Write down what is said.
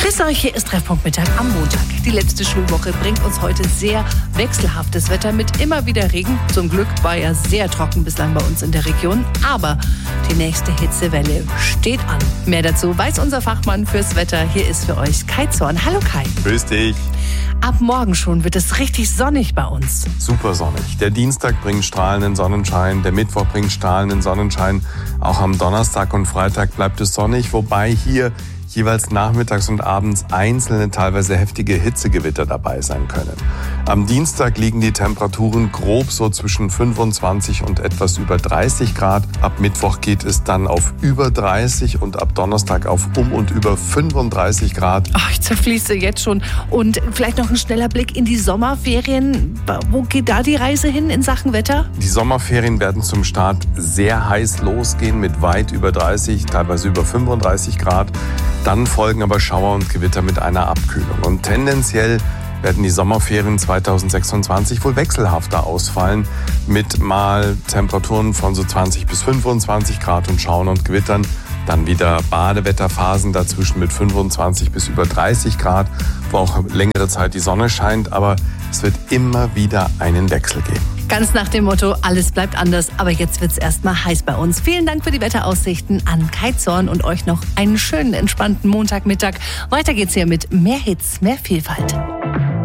Grüß euch, hier ist Treffpunkt Mittag am Montag. Die letzte Schulwoche bringt uns heute sehr wechselhaftes Wetter mit immer wieder Regen. Zum Glück war ja sehr trocken bislang bei uns in der Region, aber die nächste Hitzewelle steht an. Mehr dazu weiß unser Fachmann fürs Wetter. Hier ist für euch Kai Zorn. Hallo Kai. Grüß dich. Ab morgen schon wird es richtig sonnig bei uns. Super sonnig. Der Dienstag bringt strahlenden Sonnenschein, der Mittwoch bringt strahlenden Sonnenschein. Auch am Donnerstag und Freitag bleibt es sonnig, wobei hier jeweils nachmittags und abends einzelne, teilweise heftige Hitzegewitter dabei sein können. Am Dienstag liegen die Temperaturen grob so zwischen 25 und etwas über 30 Grad. Ab Mittwoch geht es dann auf über 30 und ab Donnerstag auf und über 35 Grad. Ach, ich zerfließe jetzt schon. Und vielleicht noch ein schneller Blick in die Sommerferien. Wo geht da die Reise hin in Sachen Wetter? Die Sommerferien werden zum Start sehr heiß losgehen mit weit über 30, teilweise über 35 Grad. Dann folgen aber Schauer und Gewitter mit einer Abkühlung. Und tendenziell werden die Sommerferien 2026 wohl wechselhafter ausfallen, mit mal Temperaturen von so 20 bis 25 Grad und Schauern und Gewittern. Dann wieder Badewetterphasen dazwischen mit 25 bis über 30 Grad, wo auch längere Zeit die Sonne scheint. Aber es wird immer wieder einen Wechsel geben. Ganz nach dem Motto, alles bleibt anders, aber jetzt wird's erstmal heiß bei uns. Vielen Dank für die Wetteraussichten an Kai Zorn und euch noch einen schönen, entspannten Montagmittag. Weiter geht's hier mit mehr Hits, mehr Vielfalt.